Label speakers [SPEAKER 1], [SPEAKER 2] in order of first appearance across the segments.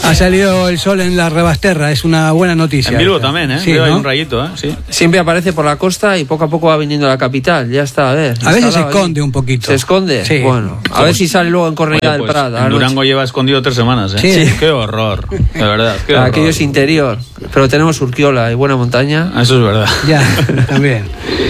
[SPEAKER 1] Ha salido el sol en la Rebasterra, es una buena noticia.
[SPEAKER 2] En Bilbo también, ¿eh?
[SPEAKER 1] Sí,
[SPEAKER 2] ¿no? Hay
[SPEAKER 1] ¿no?
[SPEAKER 2] un rayito, ¿eh? Sí.
[SPEAKER 3] Siempre aparece por la costa y poco a poco va viniendo a la capital. Ya está, a ver.
[SPEAKER 1] A veces se esconde un poquito.
[SPEAKER 3] ¿Se esconde?
[SPEAKER 1] Sí.
[SPEAKER 3] Bueno, a ver si sale luego en Cornellá del
[SPEAKER 2] Pues,
[SPEAKER 3] Prat.
[SPEAKER 2] en Durango lleva escondido 3 semanas, ¿eh?
[SPEAKER 1] Sí.
[SPEAKER 2] Qué horror, de verdad. Qué horror.
[SPEAKER 3] Aquello es interior. Pero tenemos Urquiola y buena montaña.
[SPEAKER 2] Eso es verdad.
[SPEAKER 1] Ya, también.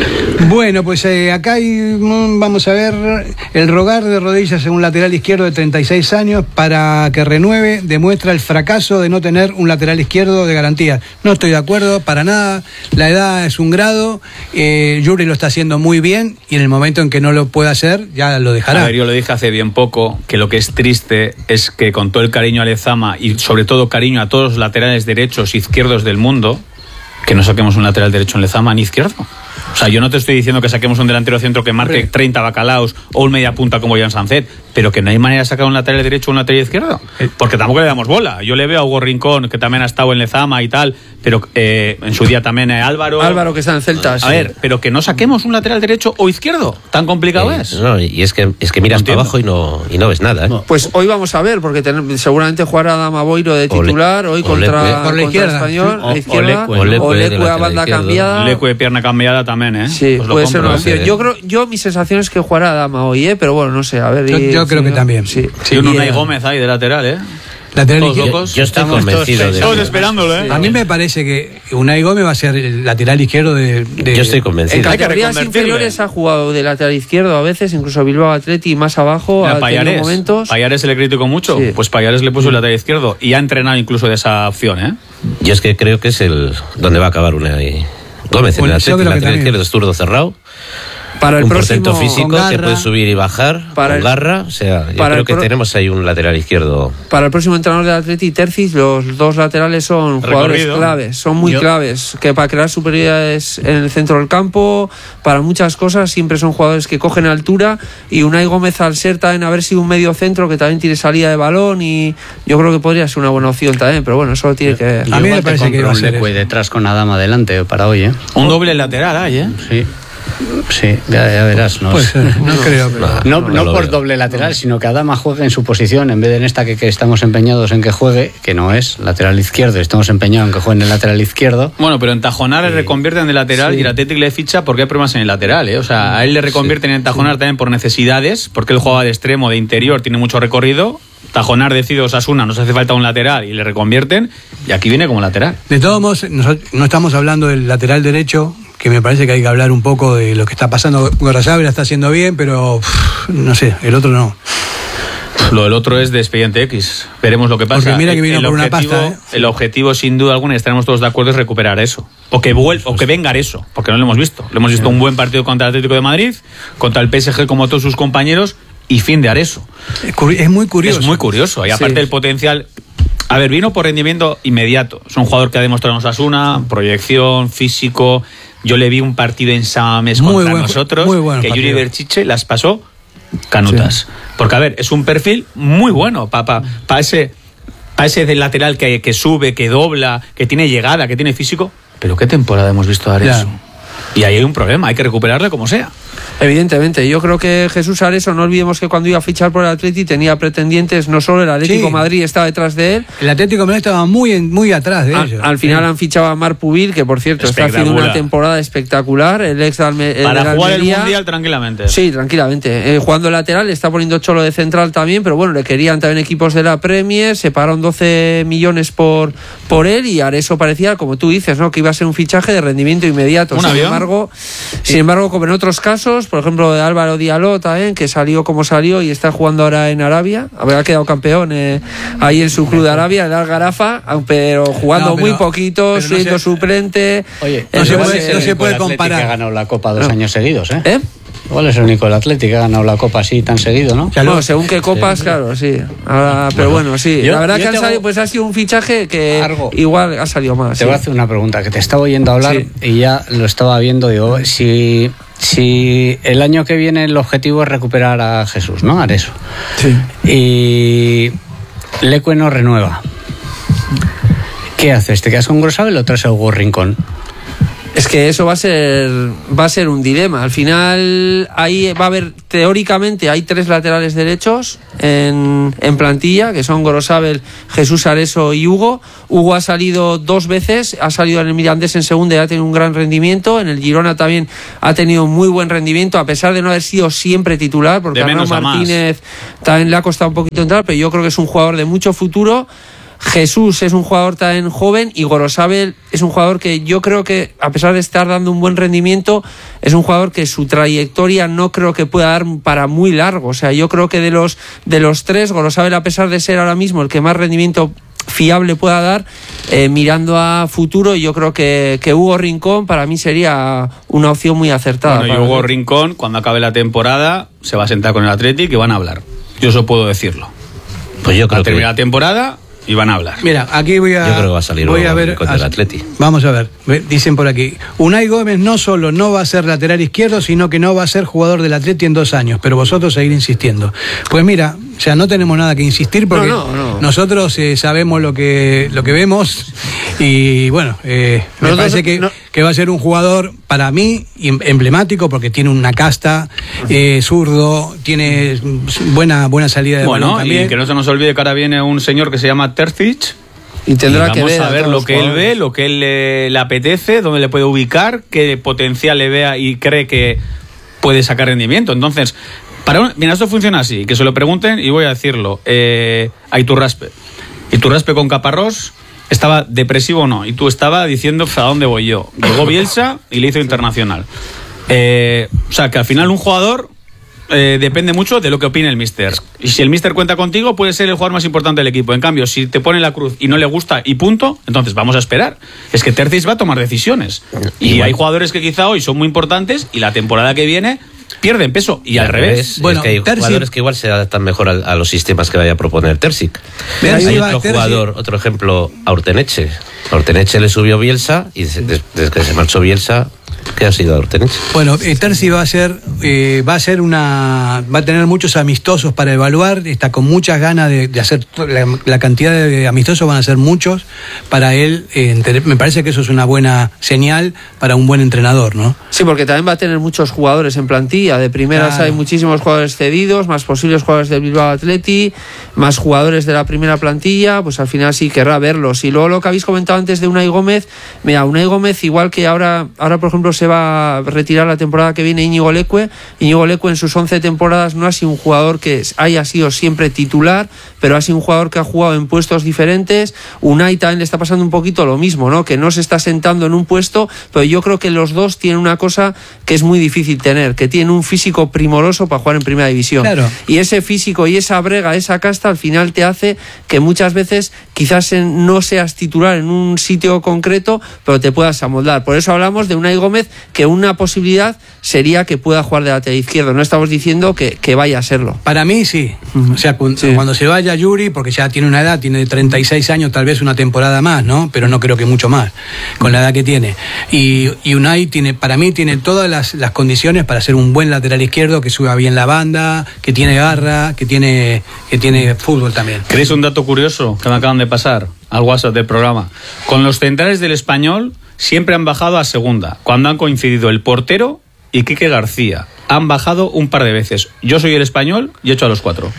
[SPEAKER 1] Bueno, pues acá vamos a ver el rogar de rodillas en un lateral izquierdo de 36 años para que renueve, demuestra el fracaso de no tener un lateral izquierdo de garantía. No estoy de acuerdo para nada, la edad es un grado, Yuri lo está haciendo muy bien y en el momento en que no lo pueda hacer ya lo dejará.
[SPEAKER 2] A ver, yo lo dije hace bien poco, que lo que es triste es que con todo el cariño a Lezama y sobre todo cariño a todos los laterales derechos e izquierdos del mundo, que no saquemos un lateral derecho en Lezama ni izquierdo. O sea, yo no te estoy diciendo que saquemos un delantero centro que marque 30 bacalaos o un media punta como Jan Sancet, pero que no hay manera de sacar un lateral derecho o un lateral izquierdo, porque tampoco le damos bola. Yo le veo a Hugo Rincón, que también ha estado en Lezama y tal, pero en su día también
[SPEAKER 3] Álvaro, que está en Celta.
[SPEAKER 2] A ver, pero que no saquemos un lateral derecho o izquierdo. ¿Tan complicado es?
[SPEAKER 4] No, y es que miras para abajo y no ves nada, ¿eh?
[SPEAKER 3] Pues hoy vamos a ver, porque seguramente jugará Adama Boiro de titular, hoy contra Español, a la izquierda, o Lecue a banda cambiada.
[SPEAKER 2] Lecue pierna cambiada también, ¿eh?
[SPEAKER 3] Sí,
[SPEAKER 2] pues
[SPEAKER 3] puede ser una opción. Yo mi sensación es que jugará Adama hoy, pero bueno, no sé, a ver.
[SPEAKER 1] Yo creo que también.
[SPEAKER 3] Sí.
[SPEAKER 2] Y un Unai Gómez ahí de lateral, ¿eh?
[SPEAKER 1] Lateral
[SPEAKER 2] Todos
[SPEAKER 1] izquierdo.
[SPEAKER 2] locos.
[SPEAKER 4] Yo estoy convencido de...
[SPEAKER 2] Todos esperándolo, ¿eh?
[SPEAKER 1] A mí me parece que Unai Gómez va a ser el lateral izquierdo de...
[SPEAKER 4] Yo estoy
[SPEAKER 3] En
[SPEAKER 4] convencido.
[SPEAKER 2] Hay que
[SPEAKER 3] categorías
[SPEAKER 2] reconvertirle.
[SPEAKER 3] inferiores ha jugado de lateral izquierdo a veces, incluso Bilbao Athletic más abajo,
[SPEAKER 2] Mira,
[SPEAKER 3] ha tenido
[SPEAKER 2] Payares.
[SPEAKER 3] momentos.
[SPEAKER 2] Payares se le criticó mucho,
[SPEAKER 3] Sí.
[SPEAKER 2] pues Payares le puso el lateral izquierdo y ha entrenado incluso de esa opción, ¿eh?
[SPEAKER 4] Yo es que creo que es donde va a acabar Unai Gómez, en
[SPEAKER 1] Bueno,
[SPEAKER 4] el
[SPEAKER 1] yo creo que
[SPEAKER 4] lateral
[SPEAKER 1] también.
[SPEAKER 4] izquierdo es zurdo cerrado.
[SPEAKER 3] Para el
[SPEAKER 4] Un
[SPEAKER 3] próximo
[SPEAKER 4] portento físico
[SPEAKER 1] con garra.
[SPEAKER 4] que puede subir y bajar
[SPEAKER 3] Para
[SPEAKER 4] con
[SPEAKER 3] el-
[SPEAKER 4] garra. O sea, yo
[SPEAKER 3] para
[SPEAKER 4] creo
[SPEAKER 3] el
[SPEAKER 4] que
[SPEAKER 3] pro-
[SPEAKER 4] tenemos ahí un lateral izquierdo.
[SPEAKER 3] Para el próximo entrenador del Athletic, Tercis, los dos laterales son jugadores
[SPEAKER 2] Recorrido.
[SPEAKER 3] claves, son muy claves, que para crear superioridades en el centro del campo, para muchas cosas, siempre son jugadores que cogen altura, y Unai Gómez, al ser también haber sido un medio centro que también tiene salida de balón, y yo creo que podría ser una buena opción también, pero bueno, eso tiene que...
[SPEAKER 1] A mí me parece que iba a ser
[SPEAKER 5] Lecue
[SPEAKER 1] eso.
[SPEAKER 5] detrás con Adama adelante para hoy, ¿eh?
[SPEAKER 2] Un doble lateral hay, ¿eh?
[SPEAKER 5] Sí, ya verás. No,
[SPEAKER 1] Pues no creo. Pero...
[SPEAKER 5] no
[SPEAKER 4] lo
[SPEAKER 5] por
[SPEAKER 4] veo.
[SPEAKER 5] doble lateral, sino que Adama juegue en su posición, en vez de en esta que estamos empeñados en que juegue, que no es lateral izquierdo, estamos empeñados en que juegue en el lateral izquierdo.
[SPEAKER 2] Bueno, pero en Tajonar le reconvierten de lateral y el Athletic le ficha porque hay problemas en el lateral, ¿eh? O sea, a él le reconvierten en Tajonar también por necesidades, porque él juega de extremo, de interior, tiene mucho recorrido. Tajonar decide Osasuna, nos hace falta un lateral y le reconvierten, y aquí viene como lateral.
[SPEAKER 1] De todos modos, no estamos hablando del lateral derecho, que me parece que hay que hablar un poco de lo que está pasando. Gorrasabel la está haciendo bien, pero no sé, el otro no.
[SPEAKER 2] Lo del otro es de Expediente X. Veremos lo que pasa.
[SPEAKER 1] Porque mira que vino
[SPEAKER 2] El
[SPEAKER 1] por una
[SPEAKER 2] objetivo-
[SPEAKER 1] pasta, ¿eh?
[SPEAKER 2] El objetivo, sin duda alguna, y estaremos todos de acuerdo, es recuperar eso. O que venga eso, porque no lo hemos visto. Lo hemos visto un buen partido contra el Atlético de Madrid, contra el PSG como todos sus compañeros, y fin de Areso.
[SPEAKER 1] Es muy curioso.
[SPEAKER 2] Es muy curioso. Y aparte
[SPEAKER 3] Sí.
[SPEAKER 2] el potencial... A ver, vino por rendimiento inmediato. Es un jugador que ha demostrado en Osasuna, proyección, físico. Yo le vi un partido en Samamés
[SPEAKER 1] Muy
[SPEAKER 2] contra
[SPEAKER 1] buen-
[SPEAKER 2] nosotros,
[SPEAKER 1] muy buen
[SPEAKER 2] que
[SPEAKER 1] partido.
[SPEAKER 2] Yuri Berchiche las pasó canutas. Porque, a ver, es un perfil muy bueno para ese del lateral que sube, que dobla, que tiene llegada, que tiene físico. Pero ¿qué temporada hemos visto dar
[SPEAKER 1] Ya.
[SPEAKER 2] eso? Y ahí hay un problema, hay que recuperarle como sea.
[SPEAKER 3] Evidentemente, yo creo que Jesús Areso, no olvidemos que cuando iba a fichar por el Athletic tenía pretendientes, no solo el Atlético
[SPEAKER 1] Sí.
[SPEAKER 3] Madrid estaba detrás de él.
[SPEAKER 1] El Atlético de Madrid estaba muy atrás de ellos.
[SPEAKER 3] Al final han fichado a Marc Pubil, que por cierto está haciendo una
[SPEAKER 2] Espectacular.
[SPEAKER 3] temporada espectacular, el ex
[SPEAKER 2] Para
[SPEAKER 3] del
[SPEAKER 2] jugar el
[SPEAKER 3] Almería.
[SPEAKER 2] Mundial tranquilamente.
[SPEAKER 3] Sí, tranquilamente. Jugando lateral, le está poniendo Cholo de central también, pero bueno, le querían también equipos de la Premier, se pagaron 12 millones por él, y Areso parecía, como tú dices, ¿no?, que iba a ser un fichaje de rendimiento inmediato.
[SPEAKER 2] ¿Un avión?
[SPEAKER 3] Sin embargo, como en otros casos, por ejemplo, de Álvaro Diallo también, que salió como salió y está jugando ahora en Arabia, habrá quedado campeón ahí en su club de Arabia, el Al Garafa, pero jugando
[SPEAKER 1] No, pero-
[SPEAKER 3] muy poquito,
[SPEAKER 1] pero no
[SPEAKER 3] siendo
[SPEAKER 1] se-
[SPEAKER 3] suplente.
[SPEAKER 5] Oye,
[SPEAKER 1] No se
[SPEAKER 5] igual
[SPEAKER 1] puede-
[SPEAKER 5] es el
[SPEAKER 1] no se
[SPEAKER 5] único
[SPEAKER 1] puede
[SPEAKER 5] del Athletic
[SPEAKER 1] comparar.
[SPEAKER 5] que ha ganado la Copa 2
[SPEAKER 3] No.
[SPEAKER 5] años seguidos, ¿eh?
[SPEAKER 3] ¿Eh?
[SPEAKER 5] Igual es el único del Athletic que ha ganado la Copa así tan seguido, ¿no?
[SPEAKER 1] Ya lo-
[SPEAKER 3] Bueno, según qué copas, claro, sí. Ahora, pero bueno, sí.
[SPEAKER 5] yo-
[SPEAKER 3] la verdad
[SPEAKER 5] yo
[SPEAKER 3] que han
[SPEAKER 5] te hago-
[SPEAKER 3] salido, pues ha sido un fichaje que
[SPEAKER 5] Algo.
[SPEAKER 3] igual ha salido más.
[SPEAKER 5] Te
[SPEAKER 3] sí.
[SPEAKER 5] voy a hacer una pregunta, que te estaba oyendo hablar
[SPEAKER 3] Sí.
[SPEAKER 5] y ya lo estaba viendo. Digo, si el año que viene el objetivo es recuperar a Jesús, ¿no? Areso.
[SPEAKER 3] Sí.
[SPEAKER 5] Y Lecue no renueva. ¿Qué haces? ¿Te quedas con Grosabel o traes a Hugo Rincón?
[SPEAKER 3] Es que eso va a ser un dilema. Al final ahí va a haber, teóricamente hay 3 laterales derechos, en plantilla, que son Gorosabel, Jesús Areso y Hugo. Hugo ha salido 2 veces, ha salido en el Mirandés en segunda y ha tenido un gran rendimiento. En el Girona también ha tenido muy buen rendimiento, a pesar de no haber sido siempre titular, porque a Martínez también le ha costado un poquito entrar, pero yo creo que es un jugador de mucho futuro. Jesús es un jugador también joven y Gorosabel es un jugador que yo creo que, a pesar de estar dando un buen rendimiento, es un jugador que su trayectoria no creo que pueda dar para muy largo. O sea, yo creo que de los 3, Gorosabel, a pesar de ser ahora mismo el que más rendimiento fiable pueda dar, mirando a futuro, yo creo que Hugo Rincón para mí sería una opción muy acertada.
[SPEAKER 2] Bueno, y Hugo Rincón, cuando acabe la temporada, se va a sentar con el Athletic y van a hablar. Yo eso puedo decirlo.
[SPEAKER 4] Pues yo creo que
[SPEAKER 2] terminar la temporada y van a hablar.
[SPEAKER 1] Mira, aquí
[SPEAKER 4] yo creo que va a salir con el Atleti.
[SPEAKER 1] Vamos a ver, dicen por aquí, Unai Gómez no solo no va a ser lateral izquierdo, sino que no va a ser jugador del Atleti en 2 años, pero vosotros seguir insistiendo. Pues mira, ya no tenemos nada que insistir porque nosotros sabemos lo que vemos y bueno, me parece que va a ser un jugador para mí emblemático porque tiene una casta, zurdo, tiene buena salida de balón también.
[SPEAKER 2] Y que no se nos olvide que ahora viene un señor que se llama Terzic.
[SPEAKER 3] Y tendrá que
[SPEAKER 2] vamos a ver lo que él ve, lo que él le apetece, dónde le puede ubicar, qué potencial le vea y cree que puede sacar rendimiento. Entonces, mira, esto funciona así, que se lo pregunten y voy a decirlo. A Iturraspe con Caparrós estaba depresivo o no, y tú estabas diciendo a dónde voy yo. Llegó Bielsa y le hizo internacional. O sea, que al final un jugador depende mucho de lo que opine el míster. Y si el míster cuenta contigo, puede ser el jugador más importante del equipo. En cambio, si te pone la cruz y no le gusta y punto, entonces vamos a esperar. Es que Terzic va a tomar decisiones. Y hay jugadores que quizá hoy son muy importantes y la temporada que viene pierden peso. Y al revés.
[SPEAKER 4] Bueno, es que hay jugadores que igual se adaptan mejor a los sistemas que vaya a proponer Terzic. Hay otro jugador, otro ejemplo, a Orteneche. A Orteneche le subió Bielsa y desde que se marchó Bielsa, ¿qué ha sido Orteneche?
[SPEAKER 1] Bueno, Terzi va a tener muchos amistosos para evaluar, está con muchas ganas de hacer la cantidad de amistosos, van a ser muchos para él. Me parece que eso es una buena señal para un buen entrenador, ¿no?
[SPEAKER 3] Sí, porque también va a tener muchos jugadores en plantilla. De primeras hay muchísimos jugadores cedidos, más posibles jugadores del Bilbao Athletic, más jugadores de la primera plantilla, pues al final sí querrá verlos. Y luego lo que habéis comentado antes de Unai Gómez, mira, Unai Gómez, igual que ahora por ejemplo se va a retirar la temporada que viene Íñigo Leque en sus 11 temporadas no ha sido un jugador que haya sido siempre titular, pero ha sido un jugador que ha jugado en puestos diferentes. Unai también le está pasando un poquito lo mismo, ¿no? Que no se está sentando en un puesto, pero yo creo que los dos tienen una cosa que es muy difícil tener, que tienen un físico primoroso para jugar en primera división.
[SPEAKER 1] Claro.
[SPEAKER 3] Y ese físico y esa brega, esa casta, al final te hace que muchas veces quizás no seas titular en un sitio concreto, pero te puedas amoldar. Por eso hablamos de Unai Gómez, que una posibilidad sería que pueda jugar de lateral izquierdo. No estamos diciendo que vaya a serlo.
[SPEAKER 1] Para mí sí. O sea, cuando se vaya Yuri, porque ya tiene una edad, tiene 36 años, tal vez una temporada más, ¿no? Pero no creo que mucho más, con la edad que tiene. Y Unai para mí tiene todas las condiciones para ser un buen lateral izquierdo, que suba bien la banda, que tiene garra, que tiene fútbol también.
[SPEAKER 2] ¿Queréis un dato curioso que me acaban de pasar al WhatsApp del programa? Con los centrales del Español siempre han bajado a segunda, cuando han coincidido el portero y Quique García. Han bajado un par de veces. Yo soy el Español y he hecho a los 4.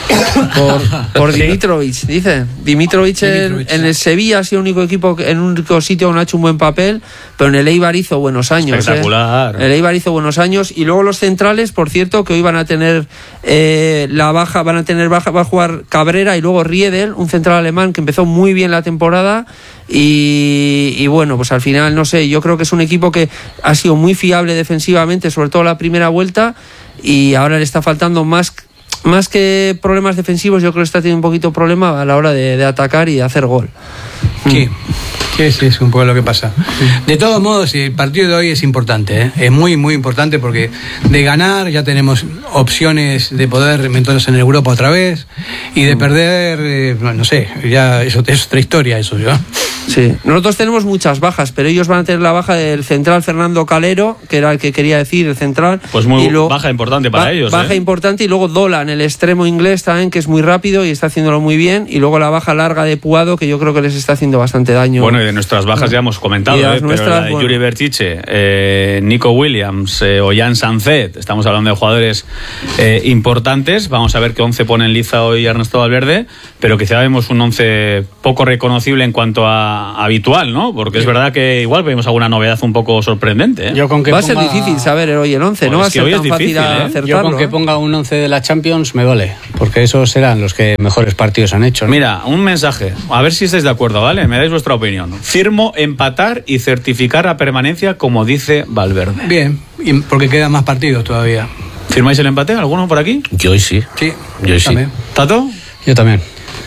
[SPEAKER 3] Por Dimitrovic, dicen. Dimitrovic en el Sevilla ha sido el único equipo, en un único sitio donde ha hecho un buen papel, pero en el Eibar hizo buenos años.
[SPEAKER 2] Espectacular.
[SPEAKER 3] El Eibar hizo buenos años. Y luego los centrales, por cierto, que hoy van a tener va a jugar Cabrera y luego Riedel, un central alemán que empezó muy bien la temporada. Y bueno, pues al final, no sé, yo creo que es un equipo que ha sido muy fiable defensivamente, sobre todo la primera vuelta, y ahora le está faltando más que problemas defensivos. Yo creo que está teniendo un poquito de problema a la hora de atacar y de hacer gol.
[SPEAKER 1] Sí. Es un poco lo que pasa. De todos modos, el partido de hoy es importante, ¿eh? Es muy, muy importante porque de ganar ya tenemos opciones de poder meternos en Europa otra vez, y de perder, no sé, ya eso es otra historia, eso ya.
[SPEAKER 3] Sí, nosotros tenemos muchas bajas, pero ellos van a tener la baja del central Fernando Calero, que era el que quería decir, el central.
[SPEAKER 2] Pues muy baja importante para ellos.
[SPEAKER 3] Baja importante, y luego Dolan, el extremo inglés también, que es muy rápido y está haciéndolo muy bien, y luego la baja larga de Puado, que yo creo que les está haciendo haciendo bastante daño.
[SPEAKER 2] Bueno, y de nuestras bajas ya hemos comentado, pero la de Yuri Berchiche, Nico Williams o Jan Sanzet, estamos hablando de jugadores importantes. Vamos a ver qué 11 pone en liza hoy Ernesto Valverde, pero quizá vemos un 11 poco reconocible en cuanto a habitual, ¿no? Porque es verdad que igual vemos alguna novedad un poco sorprendente, ¿eh?
[SPEAKER 3] Va a ser difícil saber hoy el 11, no va a ser tan fácil acertarlo.
[SPEAKER 5] Yo con que ponga un 11 de la Champions me vale, porque esos serán los que mejores partidos han hecho, ¿no?
[SPEAKER 2] Mira, un mensaje, a ver si estáis de acuerdo, ¿vale? Me dais vuestra opinión. Firmo empatar y certificar la permanencia, como dice Valverde.
[SPEAKER 1] Bien, porque quedan más partidos todavía.
[SPEAKER 2] ¿Firmáis el empate? ¿Alguno por aquí?
[SPEAKER 4] Yo hoy sí.
[SPEAKER 1] Sí,
[SPEAKER 4] yo hoy sí.
[SPEAKER 1] También.
[SPEAKER 2] ¿Tato?
[SPEAKER 5] Yo también.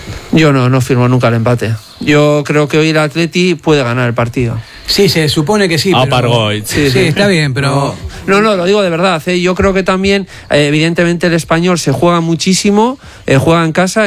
[SPEAKER 3] Yo no firmo nunca el empate. Yo creo que hoy el Atleti puede ganar el partido.
[SPEAKER 1] Sí, se supone que sí. Sí, está bien, pero...
[SPEAKER 3] No, lo digo de verdad. Yo creo que también, evidentemente, el Español se juega muchísimo, juega en casa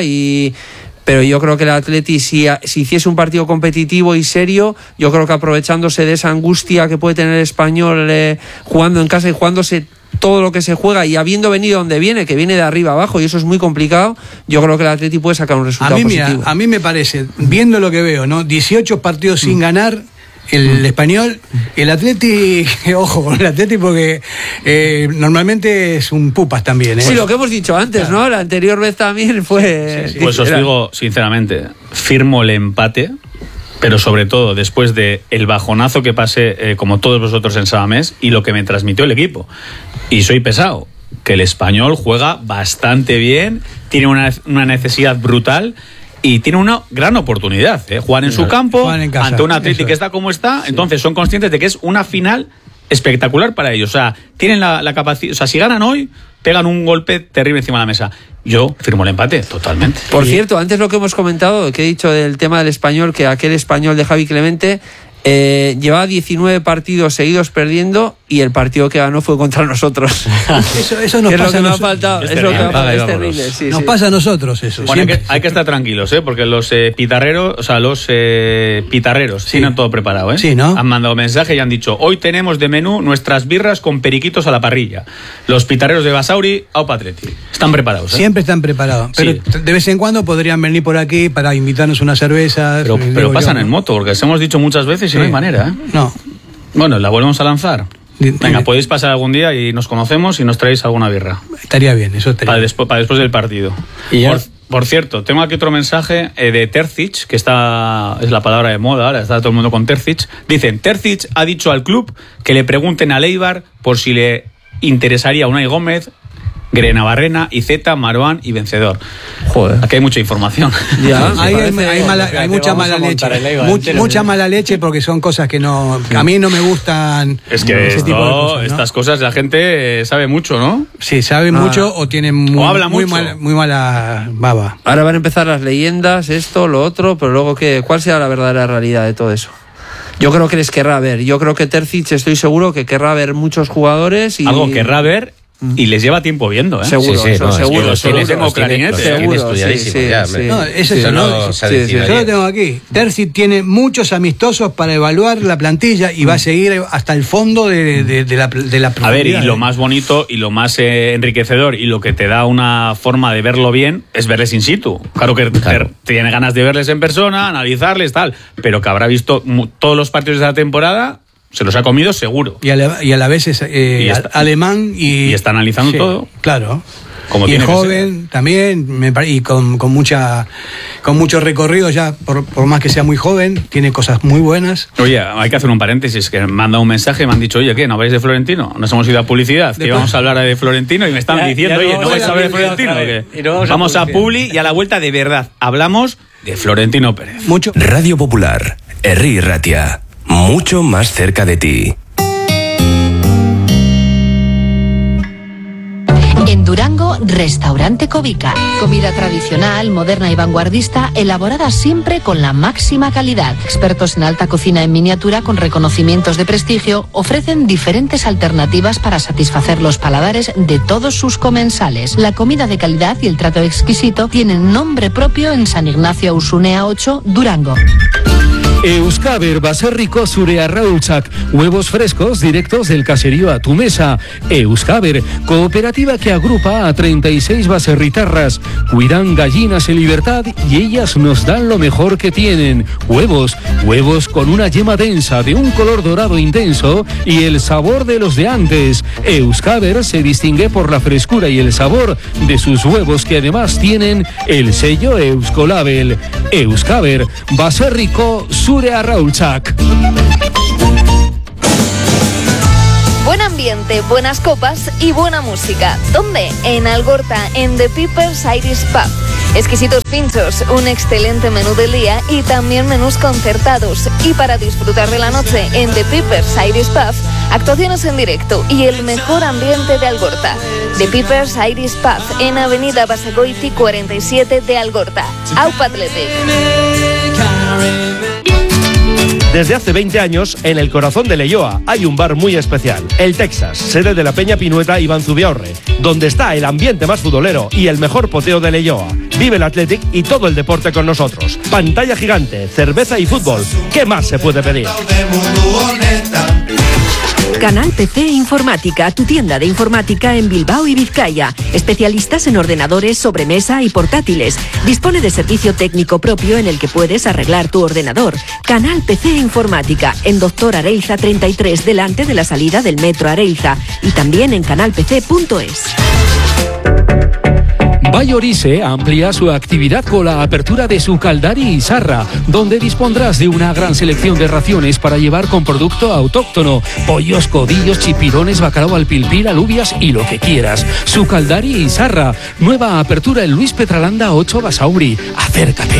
[SPEAKER 3] pero yo creo que el Atleti, si hiciese un partido competitivo y serio, yo creo que aprovechándose de esa angustia que puede tener el Español jugando en casa y jugándose todo lo que se juega y habiendo venido donde viene, que viene de arriba abajo, y eso es muy complicado, yo creo que el Atleti puede sacar un resultado positivo.
[SPEAKER 1] A mí me parece, viendo lo que veo, ¿no? 18 partidos sin ganar el Español, el Atleti, ojo con el Atleti porque normalmente es un pupas también, ¿eh?
[SPEAKER 3] Sí, lo que hemos dicho antes, claro, ¿no? La anterior vez también fue...
[SPEAKER 2] Sí. Pues os digo sinceramente, firmo el empate, pero sobre todo después de el bajonazo que pasé, como todos vosotros en Samamés, y lo que me transmitió el equipo. Y soy pesado, que el Español juega bastante bien, tiene una necesidad brutal y tiene una gran oportunidad, jugar en su campo, ante un Atleti que está como está. Entonces son conscientes de que es una final espectacular para ellos. O sea, tienen la capacidad, o sea, si ganan hoy, pegan un golpe terrible encima de la mesa. Yo firmo el empate, totalmente.
[SPEAKER 3] Por cierto, antes lo que hemos comentado, que he dicho del tema del Español, que aquel Español de Javi Clemente llevaba 19 partidos seguidos perdiendo y el partido que ganó fue contra nosotros.
[SPEAKER 1] Eso nos pasa a
[SPEAKER 3] nosotros. Es terrible. Sí,
[SPEAKER 1] nos pasa a nosotros eso.
[SPEAKER 2] Bueno, hay que estar tranquilos, porque los pitarreros tienen todo preparado,
[SPEAKER 1] Sí, ¿no?
[SPEAKER 2] Han mandado mensaje y han dicho: hoy tenemos de menú nuestras birras con periquitos a la parrilla. Los pitarreros de Basauri, aupa Atleti. Están preparados.
[SPEAKER 1] Siempre están preparados. Pero de vez en cuando podrían venir por aquí para invitarnos una cerveza.
[SPEAKER 2] Pero pasan en moto, porque os hemos dicho muchas veces y no hay manera, ¿eh?
[SPEAKER 1] No.
[SPEAKER 2] Bueno, la volvemos a lanzar. Venga, podéis pasar algún día y nos conocemos y nos traéis alguna birra.
[SPEAKER 1] Estaría bien, eso estaría bien.
[SPEAKER 2] Para después del partido. Por cierto, tengo aquí otro mensaje de Terzic, que es la palabra de moda ahora, está todo el mundo con Terzic. Dicen: Terzic ha dicho al club que le pregunten a Eibar por si le interesaría Unai Gómez, Grenabarrena, Iceta, Marouane y Vencedor.
[SPEAKER 3] Joder.
[SPEAKER 2] Aquí hay mucha información.
[SPEAKER 3] Ya,
[SPEAKER 1] hay mucha mala leche. Mucha mala leche porque son cosas que a mí no me gustan.
[SPEAKER 2] Es que estas cosas la gente sabe mucho, ¿no?
[SPEAKER 1] Sí, sabe mucho o tiene
[SPEAKER 2] habla
[SPEAKER 1] muy mala baba.
[SPEAKER 3] Ahora van a empezar las leyendas, esto, lo otro, pero luego ¿cuál será la verdadera realidad de todo eso? Yo creo que les querrá ver. Yo creo que Terzic, estoy seguro que querrá ver muchos jugadores y...
[SPEAKER 2] Algo querrá ver. Y les lleva tiempo viendo, ¿eh?
[SPEAKER 3] Seguro, seguro.
[SPEAKER 2] Tengo clarinete.
[SPEAKER 3] Seguro,
[SPEAKER 1] yo lo tengo aquí. Terzic tiene muchos amistosos para evaluar la plantilla y va a seguir hasta el fondo de la profundidad.
[SPEAKER 2] A ver, y lo más bonito y lo más enriquecedor y lo que te da una forma de verlo bien es verles in situ. Claro que tiene ganas de verles en persona, analizarles, tal, pero que habrá visto todos los partidos de la temporada. Se los ha comido seguro.
[SPEAKER 1] Y a la vez es alemán y
[SPEAKER 2] está analizando todo.
[SPEAKER 1] Claro.
[SPEAKER 2] Como
[SPEAKER 1] y es joven también, y con mucho recorrido ya, por más que sea muy joven, tiene cosas muy buenas.
[SPEAKER 2] Oye, hay que hacer un paréntesis, que me han dado un mensaje y me han dicho: oye, ¿qué? ¿No vais de Florentino? Nos hemos ido a publicidad, que íbamos a hablar de Florentino, y me están diciendo: oye, ¿no vais a hablar de Florentino? Vamos a Publi y a la vuelta de verdad hablamos de Florentino Pérez.
[SPEAKER 6] Radio Popular, Herri Ratia. Mucho más cerca de ti.
[SPEAKER 7] En Durango, Restaurante Cobica. Comida tradicional, moderna y vanguardista, elaborada siempre con la máxima calidad. Expertos en alta cocina en miniatura con reconocimientos de prestigio ofrecen diferentes alternativas para satisfacer los paladares de todos sus comensales. La comida de calidad y el trato exquisito tienen nombre propio en San Ignacio Usunea 8, Durango.
[SPEAKER 8] Euskaber baserriko zure arraultzak, huevos frescos directos del caserío a tu mesa. Euskaber, cooperativa que agrupa a 36 baserritarras, cuidan gallinas en libertad y ellas nos dan lo mejor que tienen. Huevos con una yema densa de un color dorado intenso y el sabor de los de antes. Euskaber se distingue por la frescura y el sabor de sus huevos, que además tienen el sello Euskolabel. Euskaber, baserriko zure arraultzak.
[SPEAKER 9] Buen ambiente, buenas copas y buena música. ¿Dónde? En Algorta, en The Peepers Irish Pub. Exquisitos pinchos, un excelente menú del día y también menús concertados. Y para disfrutar de la noche en The Peepers Irish Pub, actuaciones en directo y el mejor ambiente de Algorta. The Peepers Irish Pub en Avenida Basagoiti 47 de Algorta. Aupa Athletic.
[SPEAKER 10] Desde hace 20 años, en el corazón de Leioa hay un bar muy especial, el Texas, sede de la Peña Pinueta Iván Zubiaurre, donde está el ambiente más futbolero y el mejor poteo de Leioa. Vive el Athletic y todo el deporte con nosotros. Pantalla gigante, cerveza y fútbol. ¿Qué más se puede pedir?
[SPEAKER 11] Canal PC Informática, tu tienda de informática en Bilbao y Vizcaya. Especialistas en ordenadores, sobremesa y portátiles. Dispone de servicio técnico propio en el que puedes arreglar tu ordenador. Canal PC Informática, en Doctor Areilza 33, delante de la salida del metro Areilza. Y también en canalpc.es.
[SPEAKER 8] Bayorise amplía su actividad con la apertura de su Caldari Izarra, donde dispondrás de una gran selección de raciones para llevar con producto autóctono: pollos, codillos, chipirones, bacalao al pilpil, alubias y lo que quieras. Su Caldari Izarra, nueva apertura en Luis Petralanda 8 Basauri. Acércate.